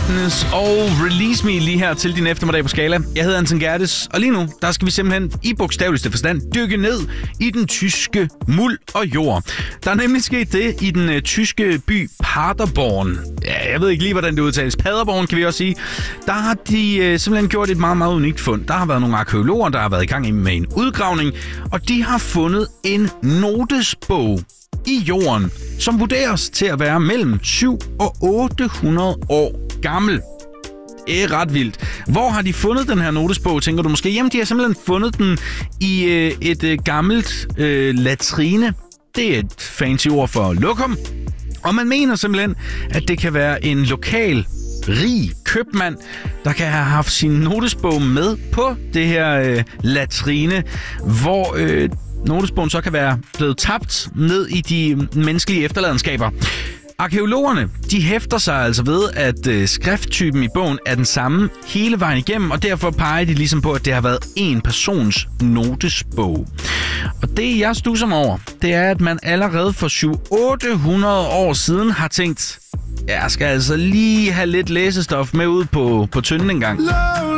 Darkness og Release Me lige her til din eftermiddag på Skala. Jeg hedder Anton Gerdes, og lige nu, der skal vi simpelthen i bogstaveligste forstand dykke ned i den tyske muld og jord. Der er nemlig sket det i den tyske by Paderborn. Ja, jeg ved ikke lige, hvordan det udtales. Paderborn kan vi også sige. Der har de simpelthen gjort et meget, meget unikt fund. Der har været nogle arkæologer, der har været i gang med en udgravning, og de har fundet en notesbog i jorden, som vurderes til at være mellem 700 og 800 år gammel. Det er ret vildt. Hvor har de fundet den her notesbog, tænker du måske? Jamen, de har simpelthen fundet den i et gammelt latrine. Det er et fancy ord for lokum. Og man mener simpelthen, at det kan være en lokal rig købmand, der kan have haft sin notesbog med på det her latrine, hvor notesbogen så kan være blevet tabt ned i de menneskelige efterladenskaber. Arkæologerne, de hæfter sig altså ved, at skrifttypen i bogen er den samme hele vejen igennem, og derfor peger de ligesom på, at det har været en persons notesbog. Og det, jeg studser mig over, det er, at man allerede for 700-800 år siden har tænkt, jeg skal altså lige have lidt læsestof med ud på tynden en gang.